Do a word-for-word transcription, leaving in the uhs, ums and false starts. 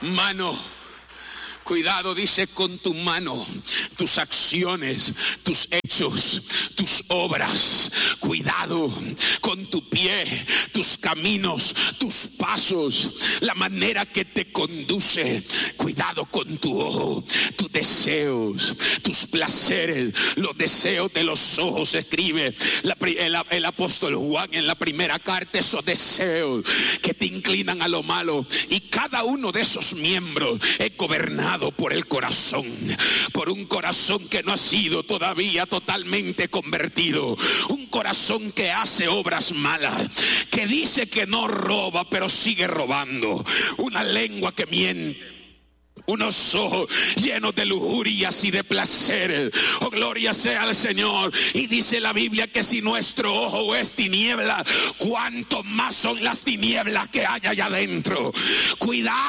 Mano, cuidado, dice, con tu mano, tus acciones, tus hechos, tus obras. Cuidado con tu pie, tus caminos, tus pasos, la manera que te conduce. Cuidado con tu ojo, tus deseos, tus placeres, los deseos de los ojos. Escribe la, el, el apóstol Juan en la primera carta, esos deseos que te inclinan a lo malo. Y cada uno de esos miembros es gobernado por el corazón, por un corazón que no ha sido todavía totalmente convertido, un corazón que hace obras malas, que dice que no roba pero sigue robando, una lengua que miente, unos ojos llenos de lujurias y de placeres. Oh, gloria sea al Señor. Y dice la Biblia que si nuestro ojo es tiniebla, cuánto más son las tinieblas que hay allá adentro. Cuidado.